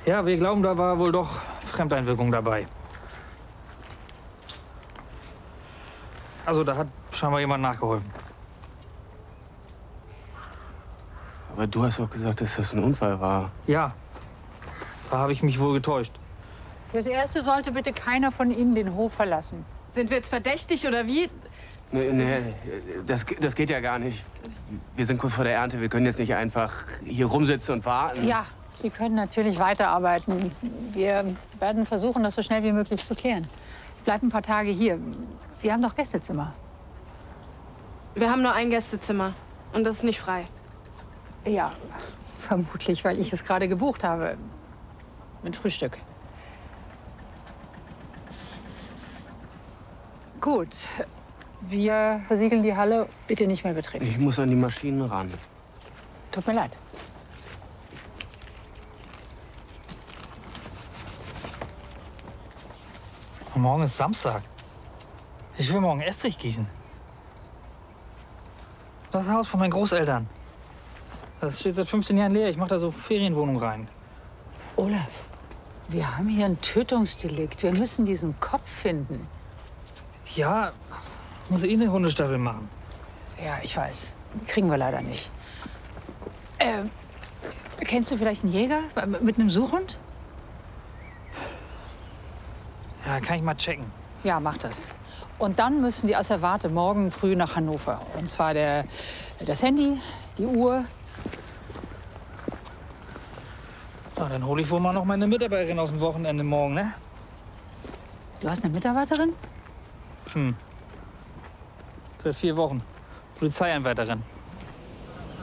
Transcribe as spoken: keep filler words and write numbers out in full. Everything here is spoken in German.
Ja, wir glauben, da war wohl doch Fremdeinwirkung dabei. Also da hat scheinbar jemand nachgeholfen. Aber du hast doch gesagt, dass das ein Unfall war. Ja, da habe ich mich wohl getäuscht. Fürs Erste sollte bitte keiner von Ihnen den Hof verlassen. Sind wir jetzt verdächtig oder wie? Nee, nee, das, das geht ja gar nicht. Wir sind kurz vor der Ernte. Wir können jetzt nicht einfach hier rumsitzen und warten. Ja, Sie können natürlich weiterarbeiten. Wir werden versuchen, das so schnell wie möglich zu klären. Ich bleibe ein paar Tage hier. Sie haben doch Gästezimmer. Wir haben nur ein Gästezimmer und das ist nicht frei. Ja, vermutlich, weil ich es gerade gebucht habe. Mit Frühstück. Gut. Wir versiegeln die Halle. Bitte nicht mehr betreten. Ich muss an die Maschinen ran. Tut mir leid. Und morgen ist Samstag. Ich will morgen Estrich gießen. Das Haus von meinen Großeltern. Das steht seit fünfzehn Jahren leer. Ich mache da so Ferienwohnung rein. Olaf, wir haben hier ein Tötungsdelikt. Wir müssen diesen Kopf finden. Ja, ich muss eh eine Hundestaffel machen. Ja, ich weiß. Kriegen wir leider nicht. Äh, kennst du vielleicht einen Jäger mit einem Suchhund? Ja, kann ich mal checken. Ja, mach das. Und dann müssen die Asservate morgen früh nach Hannover. Und zwar der, das Handy, die Uhr. Na, dann hole ich wohl mal noch meine Mitarbeiterin aus dem Wochenende morgen, ne? Du hast eine Mitarbeiterin? Hm. Seit vier Wochen. Polizeieinwärterin.